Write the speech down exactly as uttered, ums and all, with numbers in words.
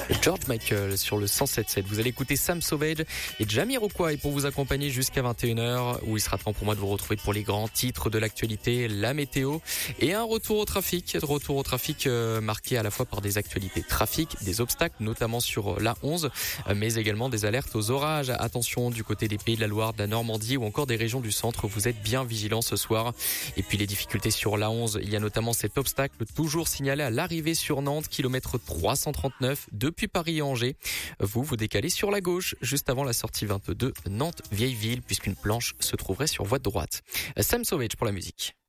George Michael sur le cent sept sept. Vous allez écouter Sam Sauvage et Jamiroquai pour vous accompagner jusqu'à vingt et une heures, où il sera temps pour moi de vous retrouver pour les grands titres de l'actualité, la météo et un retour au trafic. Retour au trafic euh, marqué à la fois par des actualités trafic, des obstacles, notamment sur l'A onze, mais également des alertes aux orages. Attention du côté des Pays de la Loire, de la Normandie ou encore des régions du centre. Vous êtes bien vigilants ce soir. Et puis les difficultés sur l'A onze, il y a notamment cet obstacle toujours signalé à l'arrivée sur Nantes, kilomètre trois cent trente-neuf depuis Paris et Angers. Vous vous décalez sur la gauche, juste avant la sortie vingt-deux Nantes-Vieilleville, puisqu'une planche se trouverait sur voie de droite. Sam Sauvage pour la musique.